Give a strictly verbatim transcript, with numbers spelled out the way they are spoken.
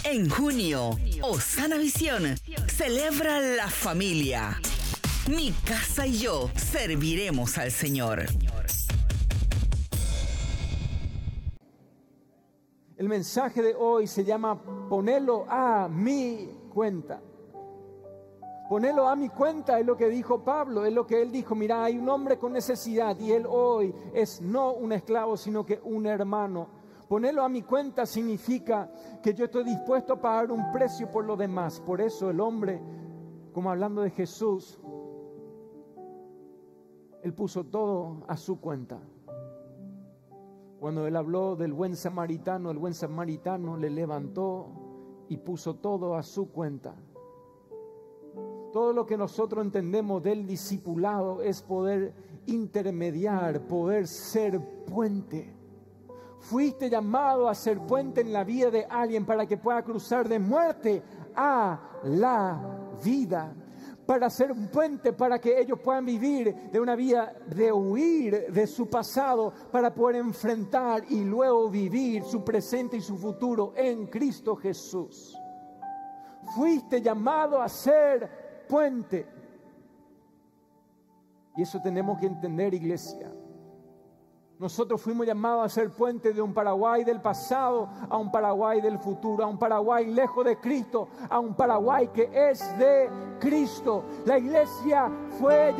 En junio, Osana Visión celebra la familia. Mi casa y yo serviremos al Señor. El mensaje de hoy se llama Ponelo a mi cuenta. Ponelo a mi cuenta es lo que dijo Pablo, es lo que él dijo. Mira, hay un hombre con necesidad y él hoy es no un esclavo, sino que un hermano. Ponelo a mi cuenta significa que yo estoy dispuesto a pagar un precio por lo demás. Por eso el hombre, como hablando de Jesús, él puso todo a su cuenta. Cuando él habló del buen samaritano, el buen samaritano le levantó y puso todo a su cuenta. Todo lo que nosotros entendemos del discipulado es poder intermediar, poder ser puente. Fuiste llamado a ser puente en la vida de alguien para que pueda cruzar de muerte a la vida. Para ser un puente, para que ellos puedan vivir de una vida de huir de su pasado, para poder enfrentar y luego vivir su presente y su futuro en Cristo Jesús. Fuiste llamado a ser puente. Y eso tenemos que entender, iglesia. Nosotros fuimos llamados a ser puente de un Paraguay del pasado a un Paraguay del futuro, a un Paraguay lejos de Cristo, a un Paraguay que es de Cristo. La iglesia fue